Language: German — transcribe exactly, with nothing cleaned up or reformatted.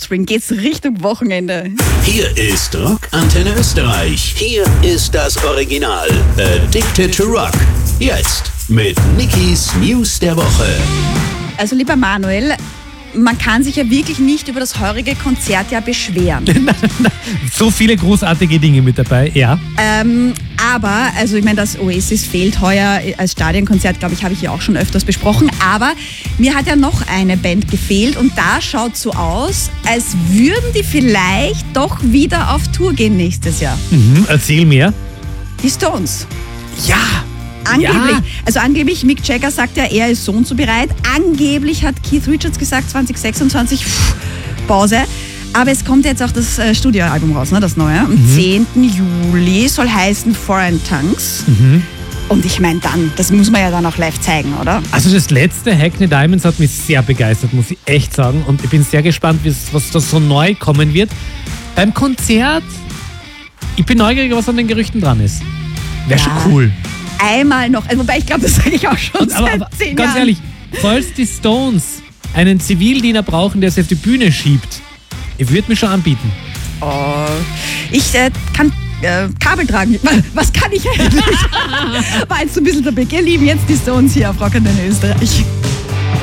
Offspring geht's Richtung Wochenende. Hier ist Rock Antenne Österreich. Hier ist das Original. Addicted to Rock. Jetzt mit Nikis News der Woche. Also lieber Manuel, man kann sich ja wirklich nicht über das heurige Konzert ja beschweren. So viele großartige Dinge mit dabei, ja. Ähm, aber, also ich meine, das Oasis fehlt heuer als Stadionkonzert, glaube ich, habe ich ja auch schon öfters besprochen. Aber mir hat ja noch eine Band gefehlt und da schaut so aus, als würden die vielleicht doch wieder auf Tour gehen nächstes Jahr. Mhm, erzähl mehr. Die Stones. Ja. Angeblich, Ja. also angeblich, Mick Jagger sagt ja, er ist so und so bereit. Angeblich hat Keith Richards gesagt, zwanzig sechsundzwanzig, pff, Pause. Aber es kommt jetzt auch das äh, Studioalbum raus, ne, das neue. Am mhm. zehnten Juli soll heißen Foreign Tongues. Mhm. Und ich meine dann, das muss man ja dann auch live zeigen, oder? Also das letzte Hackney Diamonds hat mich sehr begeistert, muss ich echt sagen. Und ich bin sehr gespannt, was das so neu kommen wird. Beim Konzert, ich bin neugierig, was an den Gerüchten dran ist. Wäre Ja. schon cool. Einmal noch, wobei ich glaube, das sage ich auch schon Und, aber, seit aber zehn ganz Jahren. ehrlich, falls die Stones einen Zivildiener brauchen, der sie auf die Bühne schiebt, ich würde mich schon anbieten. Oh, ich äh, kann äh, Kabel tragen. Was kann ich eigentlich? War jetzt so ein bisschen der Blick. Ihr Lieben, jetzt die Stones hier auf Rock Antenne Österreich.